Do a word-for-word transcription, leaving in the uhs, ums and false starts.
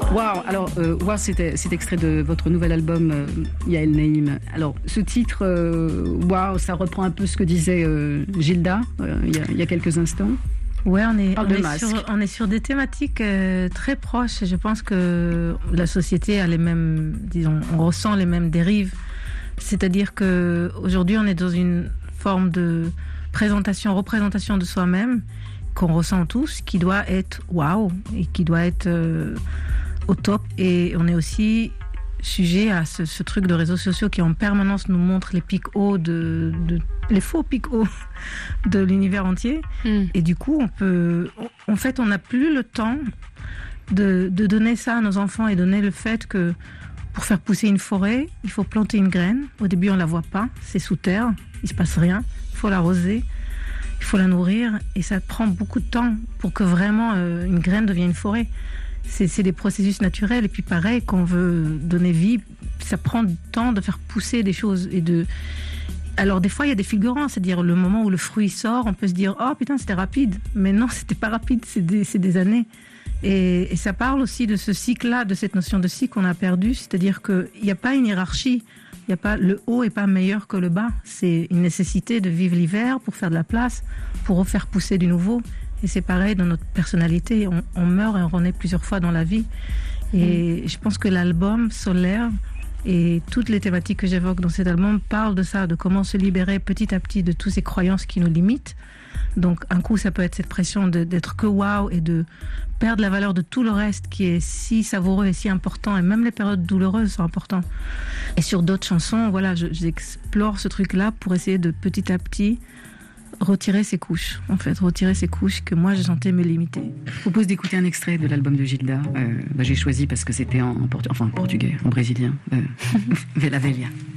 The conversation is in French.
Waouh, alors, euh, wow, c'était cet extrait de votre nouvel album, euh, Yael Naïm. Alors, ce titre, waouh, wow, ça reprend un peu ce que disait euh, Gilda euh, il, y a, il y a quelques instants. Ouais, on est, on est, sur, on est sur des thématiques euh, très proches. Je pense que la société a les mêmes, disons, on ressent les mêmes dérives. C'est-à-dire que aujourd'hui, on est dans une forme de présentation, représentation de soi-même qu'on ressent tous, qui doit être waouh et qui doit être euh, au top. Et on est aussi sujet à ce, ce truc de réseaux sociaux qui en permanence nous montre les pics hauts de, de les faux pics hauts de l'univers entier. Mm. Et du coup, on peut, en fait, on n'a plus le temps de, de donner ça à nos enfants et donner le fait que pour faire pousser une forêt, il faut planter une graine. Au début, on la voit pas, c'est sous terre, il se passe rien. Il faut l'arroser, il faut la nourrir, et ça prend beaucoup de temps pour que vraiment euh, une graine devienne une forêt. C'est, c'est des processus naturels. Et puis pareil, quand on veut donner vie, ça prend du temps de faire pousser des choses. Et de... Alors des fois, il y a des fulgurants, c'est-à-dire le moment où le fruit sort, on peut se dire « Oh putain, c'était rapide ». Mais non, c'était pas rapide, c'est des, c'est des années. Et, et ça parle aussi de ce cycle-là, de cette notion de cycle qu'on a perdu. C'est-à-dire qu'il n'y a pas une hiérarchie. Il y a pas, le haut n'est pas meilleur que le bas. C'est une nécessité de vivre l'hiver pour faire de la place, pour refaire pousser du nouveau. Et c'est pareil dans notre personnalité. On, on meurt et on renaît plusieurs fois dans la vie. Et mmh. je pense que l'album Solaire et toutes les thématiques que j'évoque dans cet album parlent de ça, de comment se libérer petit à petit de toutes ces croyances qui nous limitent. Donc un coup, ça peut être cette pression de, d'être que waouh et de perdre la valeur de tout le reste qui est si savoureux et si important. Et même les périodes douloureuses sont importantes. Et sur d'autres chansons, voilà, je, j'explore ce truc-là pour essayer de petit à petit retirer ces couches, en fait, retirer ces couches que moi, je sentais me limiter. Je vous propose d'écouter un extrait de l'album de Gilda. Euh, bah, j'ai choisi parce que c'était en, en, portu- enfin, en portugais, en brésilien. Euh, Vela Velha.